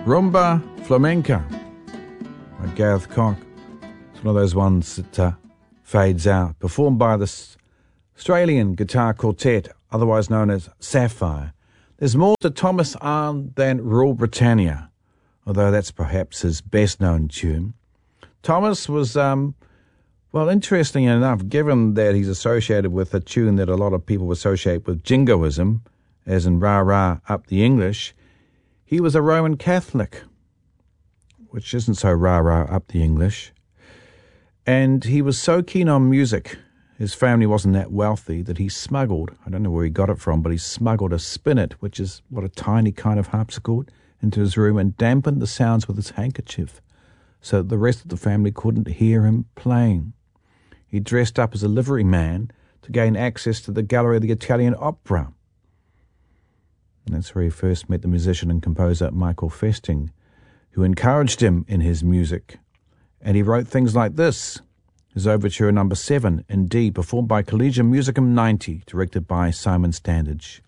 Rumba Flamenca by Gareth Cock. It's one of those ones that fades out. Performed by this Australian guitar quartet, otherwise known as Sapphire. There's more to Thomas Arne than Rule Britannia, although that's perhaps his best-known tune. Thomas was, interesting enough, given that he's associated with a tune that a lot of people associate with jingoism, as in Rah Rah Up the English, he was a Roman Catholic, which isn't so Rah Rah Up the English. And he was so keen on music, his family wasn't that wealthy, that he smuggled, I don't know where he got it from, but he smuggled a spinet, which is what a tiny kind of harpsichord, into his room and dampened the sounds with his handkerchief so that the rest of the family couldn't hear him playing. He dressed up as a liveryman to gain access to the gallery of the Italian Opera. And that's where he first met the musician and composer Michael Festing, who encouraged him in his music. And he wrote things like this, his Overture No. 7 in D, performed by Collegium Musicum 90, directed by Simon Standage.